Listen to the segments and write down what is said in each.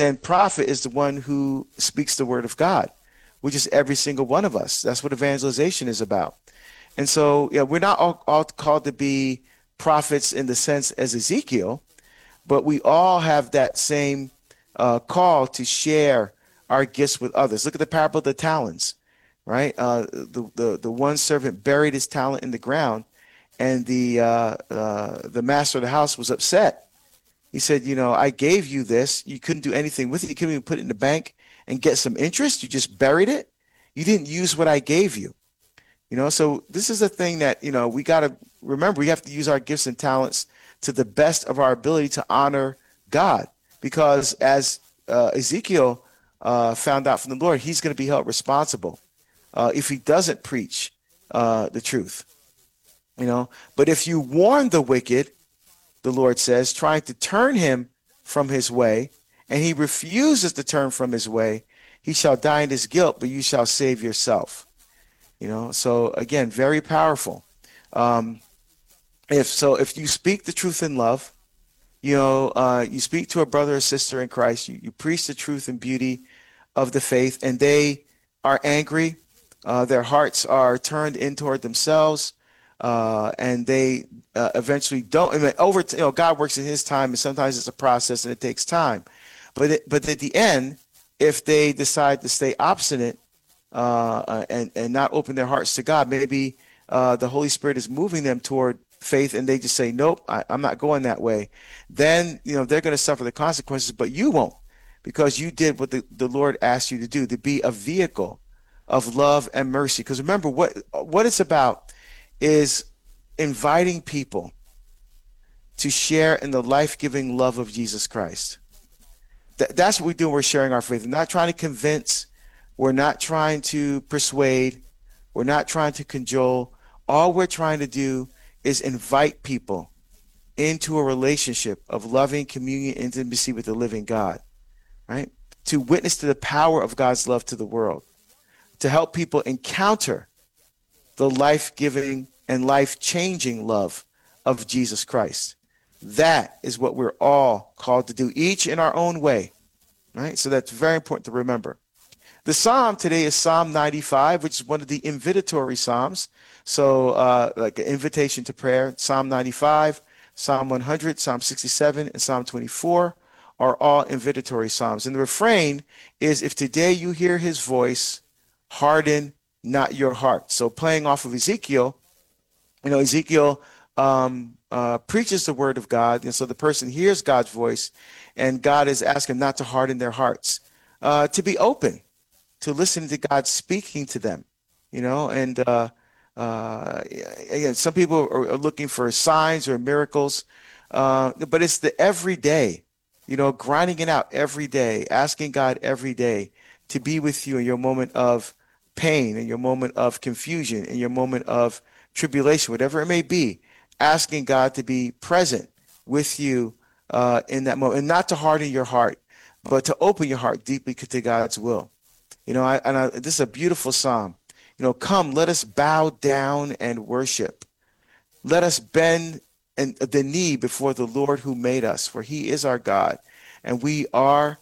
then prophet is the one who speaks the word of God, which is every single one of us. That's what evangelization is about. And so, yeah, we're not all called to be prophets in the sense as Ezekiel, but we all have that same call to share our gifts with others. Look at the parable of the talents, right? The one servant buried his talent in the ground, and the master of the house was upset. He said, you know, I gave you this. You couldn't do anything with it. You couldn't even put it in the bank and get some interest. You just buried it. You didn't use what I gave you. You know, so this is a thing that, you know, we got to remember. We have to use our gifts and talents to the best of our ability to honor God. Because as Ezekiel found out from the Lord, he's going to be held responsible if he doesn't preach the truth. You know, but if you warn the wicked, the Lord says, trying to turn him from his way, and he refuses to turn from his way, he shall die in his guilt, but you shall save yourself. You know, so again, very powerful. If you speak the truth in love, you know, you speak to a brother or sister in Christ, you preach the truth and beauty of the faith, and they are angry, their hearts are turned in toward themselves, and they eventually don't. I mean, God works in His time, and sometimes it's a process and it takes time. But at the end, if they decide to stay obstinate and not open their hearts to God, maybe the Holy Spirit is moving them toward faith, and they just say, "Nope, I'm not going that way." Then they're going to suffer the consequences, but you won't, because you did what the Lord asked you to do, to be a vehicle of love and mercy. Because remember, what it's about is inviting people to share in the life-giving love of Jesus Christ. That's what we do when we're sharing our faith. We're not trying to convince. We're not trying to persuade. We're not trying to cajole. All we're trying to do is invite people into a relationship of loving communion, intimacy with the living God, right? To witness to the power of God's love to the world, to help people encounter the life-giving and life-changing love of Jesus Christ. That is what we're all called to do, each in our own way, right? So that's very important to remember. The psalm today is Psalm 95, which is one of the invitatory psalms. So like an invitation to prayer. Psalm 95, Psalm 100, Psalm 67, and Psalm 24 are all invitatory psalms. And the refrain is, if today you hear his voice, harden not your heart. So playing off of Ezekiel, Ezekiel preaches the word of God. And so the person hears God's voice, and God is asking not to harden their hearts, to be open to listening to God speaking to them, and again, some people are looking for signs or miracles, but it's the everyday, grinding it out every day, asking God every day to be with you in your moment of pain, in your moment of confusion, in your moment of tribulation, whatever it may be, asking God to be present with you in that moment, and not to harden your heart, but to open your heart deeply to God's will. This is a beautiful psalm. Come, let us bow down and worship. Let us bend the knee before the Lord who made us, for he is our God, and we are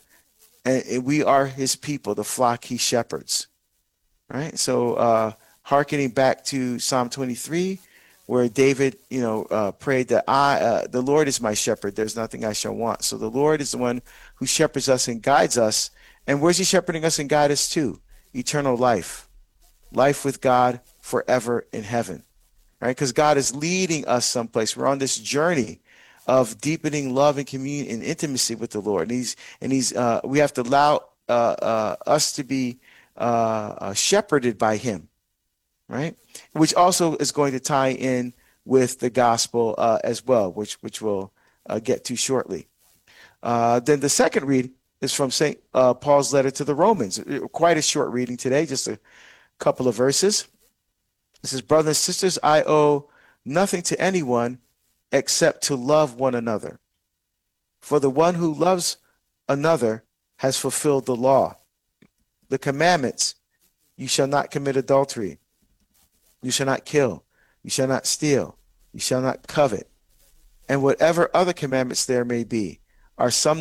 his people, the flock he shepherds. Right? So hearkening back to Psalm 23, where David, prayed that the Lord is my shepherd, there's nothing I shall want. So the Lord is the one who shepherds us and guides us. And where's he shepherding us and guide us to? Eternal life with God forever in heaven, right? Because God is leading us someplace. We're on this journey of deepening love and communion and intimacy with the Lord. And we have to allow us to be shepherded by him, right? Which also is going to tie in with the gospel as well, which we'll get to shortly. Then the second read is from St. Paul's letter to the Romans. Quite a short reading today, just a couple of verses. It says, brothers and sisters, I owe nothing to anyone except to love one another. For the one who loves another has fulfilled the law. The commandments, you shall not commit adultery. You shall not kill. You shall not steal. You shall not covet. And whatever other commandments there may be are summed up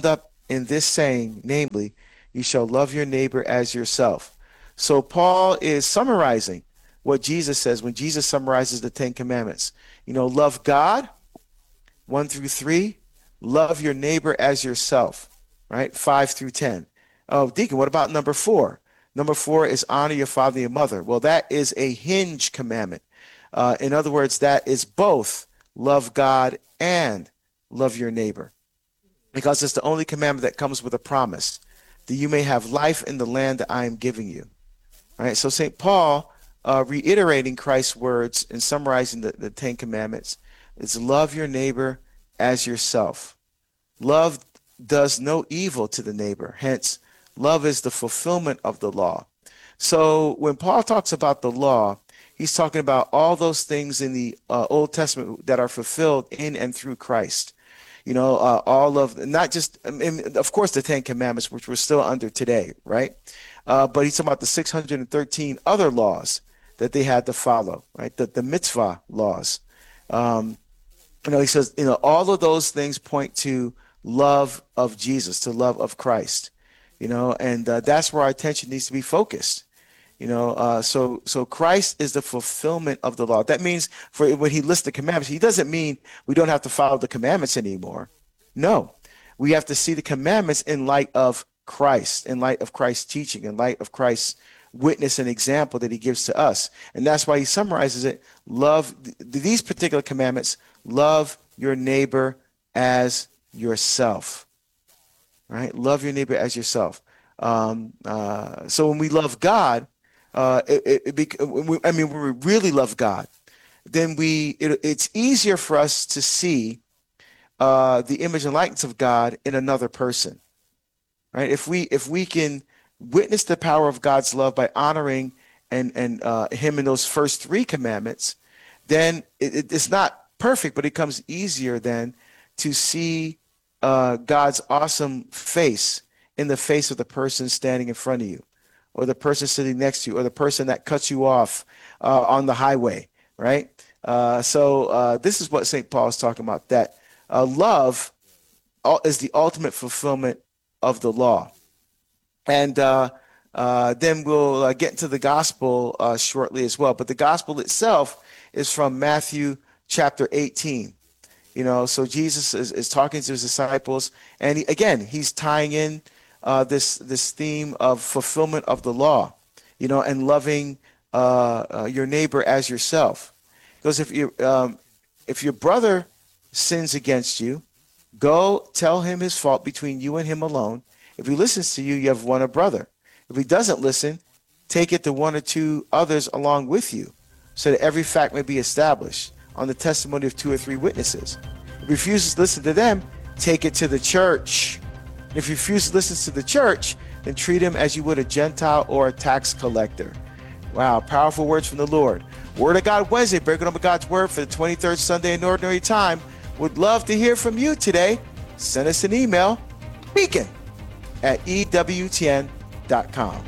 in this saying, namely, you shall love your neighbor as yourself. So Paul is summarizing what Jesus says when Jesus summarizes the Ten Commandments. Love God, 1 through 3, love your neighbor as yourself, right? 5 through 10. Oh, Deacon, what about number 4? Number 4 is honor your father and your mother. Well, that is a hinge commandment. In other words, that is both love God and love your neighbor, because it's the only commandment that comes with a promise that you may have life in the land that I am giving you. All right. So St. Paul, reiterating Christ's words and summarizing the Ten Commandments, is love your neighbor as yourself. Love does no evil to the neighbor. Hence, love is the fulfillment of the law. So when Paul talks about the law, he's talking about all those things in the Old Testament that are fulfilled in and through Christ. All of, not just, of course, the Ten Commandments, which we're still under today, right? But he's talking about the 613 other laws that they had to follow, right? The mitzvah laws. He says, all of those things point to love of Jesus, to love of Christ, and that's where our attention needs to be focused. So Christ is the fulfillment of the law. That means when he lists the commandments, he doesn't mean we don't have to follow the commandments anymore. No, we have to see the commandments in light of Christ, in light of Christ's teaching, in light of Christ's witness and example that he gives to us. And that's why he summarizes it. Love these particular commandments. Love your neighbor as yourself, right? Love your neighbor as yourself. So when we love God, when we really love God, then it's easier for us to see the image and likeness of God in another person, right? If we can witness the power of God's love by honoring and him in those first 3 commandments, then it's not perfect, but it comes easier then to see God's awesome face in the face of the person standing in front of you, or the person sitting next to you, or the person that cuts you off on the highway, right? So this is what St. Paul is talking about, that love is the ultimate fulfillment of the law. And then we'll get into the gospel shortly as well. But the gospel itself is from Matthew chapter 18. So Jesus is talking to his disciples, and he's tying in this theme of fulfillment of the law, and loving your neighbor as yourself. Because if your brother sins against you, go tell him his fault between you and him alone. If he listens to you, you have won a brother. If he doesn't listen, take it to 1 or 2 others along with you, so that every fact may be established on the testimony of 2 or 3 witnesses. If he refuses to listen to them, take it to the church. If he refuses to listen to the church, then treat him as you would a Gentile or a tax collector. Wow, powerful words from the Lord. Word of God Wednesday, breaking up God's word for the 23rd Sunday in Ordinary Time. Would love to hear from you today. Send us an email, beacon@ewtn.com.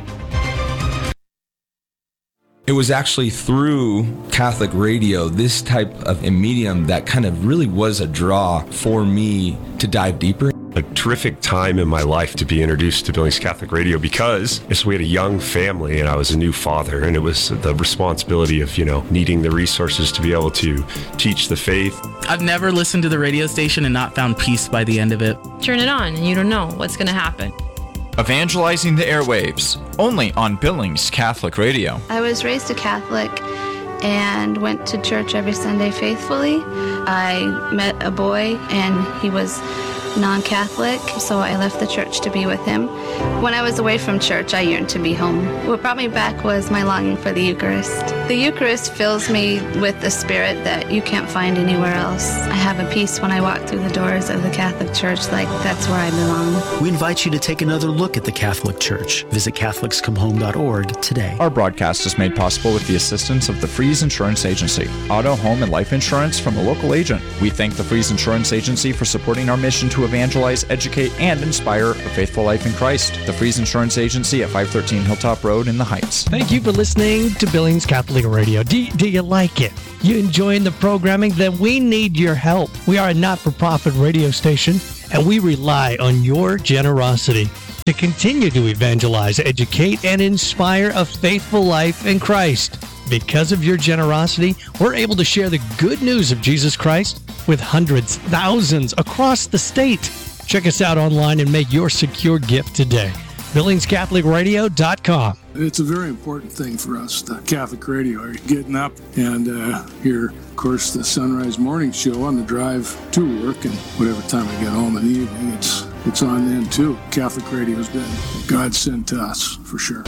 It was actually through Catholic radio, this type of a medium, that kind of really was a draw for me to dive deeper. A terrific time in my life to be introduced to Billings Catholic Radio, because we had a young family and I was a new father, and it was the responsibility of, needing the resources to be able to teach the faith. I've never listened to the radio station and not found peace by the end of it. Turn it on and you don't know what's going to happen. Evangelizing the airwaves, only on Billings Catholic Radio. I was raised a Catholic and went to church every Sunday faithfully. I met a boy and he was non-Catholic, so I left the church to be with him. When I was away from church, I yearned to be home. What brought me back was my longing for the Eucharist. The Eucharist fills me with the spirit that you can't find anywhere else. I have a peace when I walk through the doors of the Catholic Church, like that's where I belong. We invite you to take another look at the Catholic Church. Visit CatholicsComeHome.org today. Our broadcast is made possible with the assistance of the Freeze Insurance Agency, auto, home, and life insurance from a local agent. We thank the Freeze Insurance Agency for supporting our mission to evangelize, educate, and inspire a faithful life in Christ. The Freeze Insurance Agency at 513 Hilltop Road in the Heights. Thank you for listening to Billings Catholic Radio. Do you like it? You enjoying the programming? Then we need your help. We are a not-for-profit radio station. and we rely on your generosity to continue to evangelize, educate, and inspire a faithful life in Christ. Because of your generosity, we're able to share the good news of Jesus Christ with hundreds, thousands across the state. Check us out online and make your secure gift today. BillingsCatholicRadio.com. It's a very important thing for us, the Catholic Radio. Getting up and hear, of course, the Sunrise Morning Show on the drive to work, and whatever time I get home in the evening, it's on then too. Catholic Radio has been a godsend to us, for sure.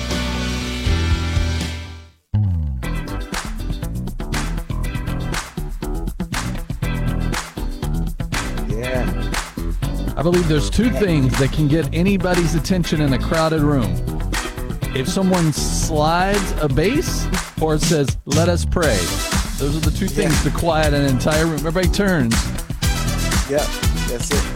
Yeah. I believe there's two things that can get anybody's attention in a crowded room. If someone slides a bass or it says, "Let us pray." Those are the two things to quiet an entire room. Everybody turns. Yep, that's it.